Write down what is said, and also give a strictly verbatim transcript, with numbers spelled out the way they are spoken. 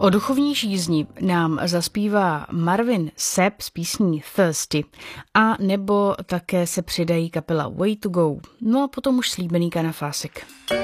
O duchovní žízni nám zaspívá Marvin Sapp s písní Thirsty a nebo také se přidají kapela Way to Go. No a potom už slíbený Kana Fásek.